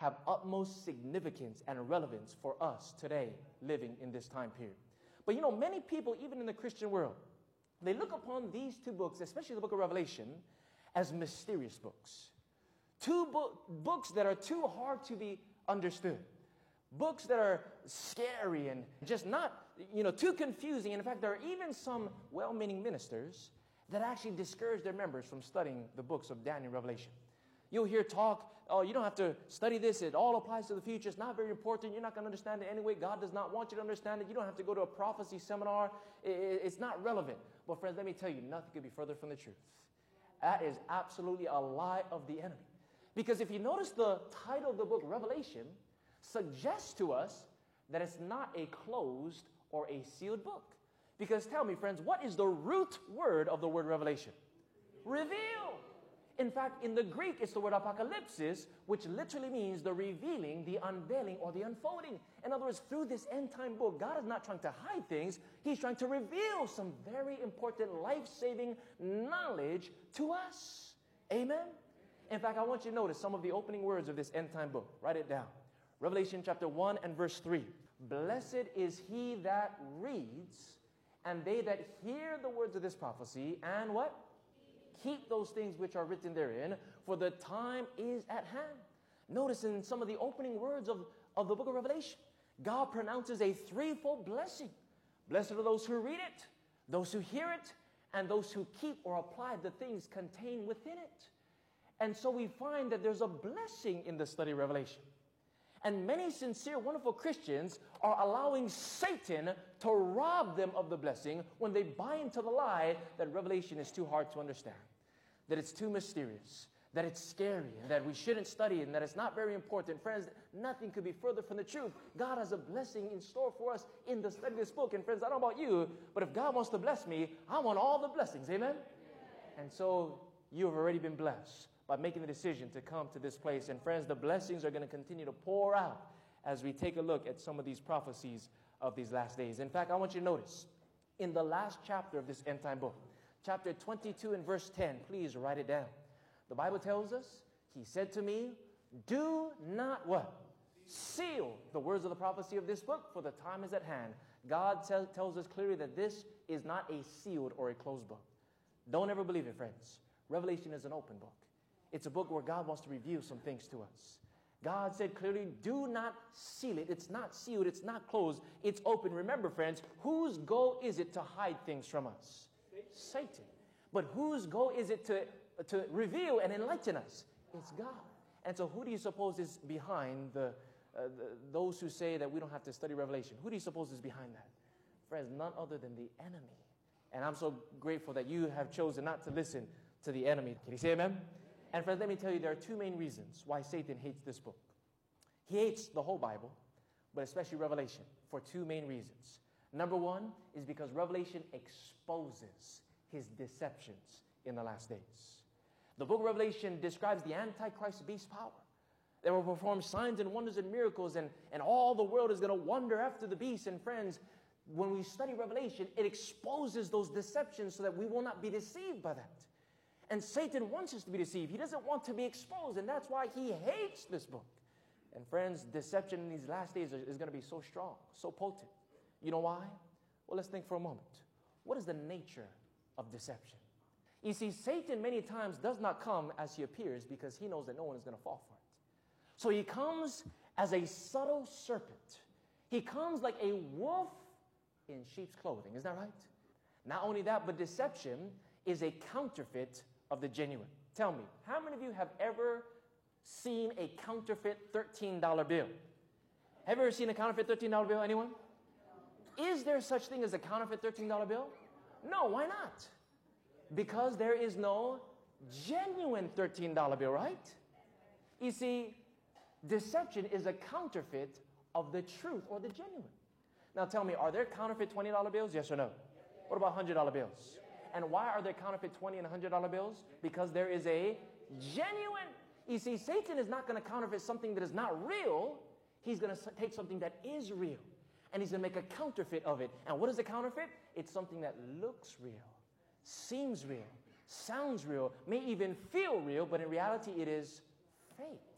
have utmost significance and relevance for us today living in this time period. But many people, even in the Christian world, they look upon these two books, especially the book of Revelation, as mysterious books. Two books that are too hard to be understood. Books that are scary and just not, too confusing. And in fact, there are even some well-meaning ministers that actually discourage their members from studying the books of Daniel and Revelation. You'll hear talk, you don't have to study this. It all applies to the future. It's not very important. You're not going to understand it anyway. God does not want you to understand it. You don't have to go to a prophecy seminar. It's not relevant. But friends, let me tell you, nothing could be further from the truth. That is absolutely a lie of the enemy. Because if you notice, the title of the book, Revelation, suggests to us that it's not a closed or a sealed book. Because tell me, friends, what is the root word of the word revelation? Reveal. In fact, in the Greek, it's the word apocalypsis, which literally means the revealing, the unveiling, or the unfolding. In other words, through this end-time book, God is not trying to hide things. He's trying to reveal some very important life-saving knowledge to us. Amen? In fact, I want you to notice some of the opening words of this end-time book. Write it down. Revelation chapter 1 and verse 3. Blessed is he that reads, and they that hear the words of this prophecy, and what? Keep those things which are written therein, for the time is at hand. Notice in some of the opening words of the book of Revelation, God pronounces a threefold blessing. Blessed are those who read it, those who hear it, and those who keep or apply the things contained within it. And so we find that there's a blessing in the study of Revelation. And many sincere, wonderful Christians are allowing Satan to rob them of the blessing when they buy into the lie that Revelation is too hard to understand, that it's too mysterious, that it's scary, and that we shouldn't study it, and that it's not very important. Friends, nothing could be further from the truth. God has a blessing in store for us in the study of this book. And friends, I don't know about you, but if God wants to bless me, I want all the blessings. Amen? And so you have already been blessed by making the decision to come to this place. And friends, the blessings are going to continue to pour out as we take a look at some of these prophecies of these last days. In fact, I want you to notice, in the last chapter of this end-time book, chapter 22 and verse 10, please write it down. The Bible tells us, he said to me, do not what? Seal the words of the prophecy of this book, for the time is at hand. God tells us clearly that this is not a sealed or a closed book. Don't ever believe it, friends. Revelation is an open book. It's a book where God wants to reveal some things to us. God said clearly, do not seal it. It's not sealed. It's not closed. It's open. Remember, friends, whose goal is it to hide things from us? Satan. But whose goal is it to reveal and enlighten us? It's God. And so who do you suppose is behind those who say that we don't have to study Revelation? Who do you suppose is behind that? Friends, none other than the enemy. And I'm so grateful that you have chosen not to listen to the enemy. Can you say amen? And friends, let me tell you, there are two main reasons why Satan hates this book. He hates the whole Bible, but especially Revelation, for two main reasons. Number one is because Revelation exposes his deceptions in the last days. The book of Revelation describes the Antichrist beast power that will perform signs and wonders and miracles, and all the world is going to wonder after the beast. And friends, when we study Revelation, it exposes those deceptions so that we will not be deceived by that. And Satan wants us to be deceived. He doesn't want to be exposed, and that's why he hates this book. And friends, deception in these last days is going to be so strong, so potent. You know why? Well, let's think for a moment. What is the nature of deception? You see, Satan many times does not come as he appears because he knows that no one is going to fall for it. So he comes as a subtle serpent. He comes like a wolf in sheep's clothing. Isn't that right? Not only that, but deception is a counterfeit of the genuine. Tell me, how many of you have ever seen a counterfeit $13 bill? Have you ever seen a counterfeit $13 bill? Anyone? Is there such thing as a counterfeit $13 bill? No, why not? Because there is no genuine $13 bill, right? You see, deception is a counterfeit of the truth or the genuine. Now tell me, are there counterfeit $20 bills? Yes or no? What about $100 bills? And why are there counterfeit $20 and $100 bills? Because there is a genuine. You see, Satan is not going to counterfeit something that is not real. He's going to take something that is real, and he's going to make a counterfeit of it. And what is a counterfeit? It's something that looks real, seems real, sounds real, may even feel real, but in reality it is fake.